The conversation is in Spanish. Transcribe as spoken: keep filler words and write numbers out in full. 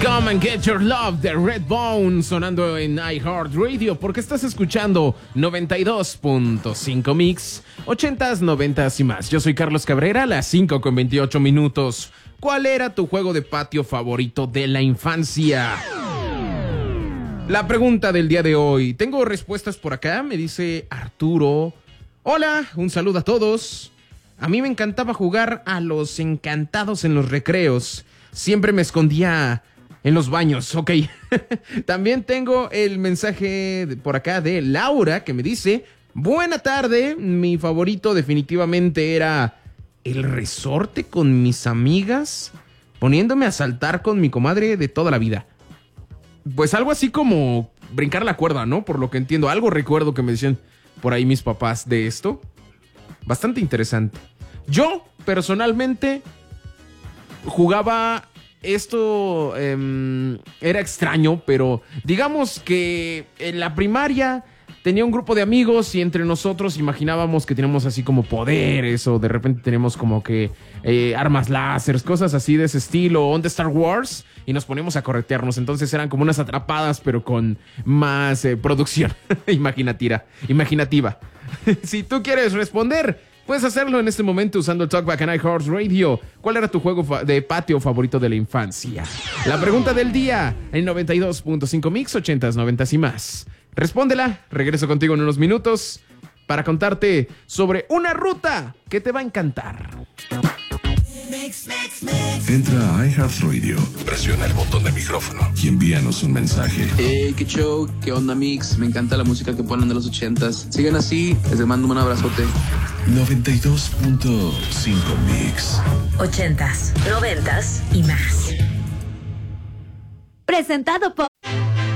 Come and Get Your Love de Redbone sonando en iHeartRadio porque estás escuchando noventa y dos punto cinco Mix, ochentas, noventas y más. Yo soy Carlos Cabrera, a las cinco con veintiocho minutos. ¿Cuál era tu juego de patio favorito de la infancia? La pregunta del día de hoy. Tengo respuestas por acá, me dice Arturo. Hola, un saludo a todos. A mí me encantaba jugar a los encantados en los recreos. Siempre me escondía en los baños, ok. También tengo el mensaje por acá de Laura que me dice: buena tarde, mi favorito definitivamente era el resorte con mis amigas, poniéndome a saltar con mi comadre de toda la vida. Pues algo así como brincar la cuerda, ¿no? Por lo que entiendo, algo recuerdo que me decían por ahí mis papás de esto. Bastante interesante. Yo, personalmente, jugaba... Esto eh, era extraño, pero digamos que en la primaria tenía un grupo de amigos y entre nosotros imaginábamos que teníamos así como poderes o de repente tenemos como que eh, armas láser, cosas así de ese estilo, on the Star Wars, y nos poníamos a corretearnos. Entonces eran como unas atrapadas, pero con más eh, producción imaginativa. imaginativa. Si tú quieres responder, puedes hacerlo en este momento usando el Talkback en iHeartRadio. ¿Cuál era tu juego fa- de patio favorito de la infancia? La pregunta del día en noventa y dos punto cinco Mix, ochentas, noventas y más. Respóndela. Regreso contigo en unos minutos para contarte sobre una ruta que te va a encantar. Entra a iHeartRadio, presiona el botón de micrófono y envíanos un mensaje. Hey, qué show, qué onda, Mix. Me encanta la música que ponen de los ochentas. Sigan así, les mando un abrazote. noventa y dos punto cinco Mix. Ochentas, noventas y más. Presentado por